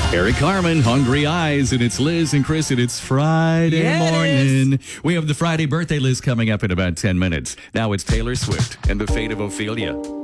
Eric Carmen, Hungry Eyes, and it's Liz and Chris, and it's Friday morning. We have the Friday birthday list coming up in about 10 minutes. Now it's Taylor Swift and the fate of Ophelia.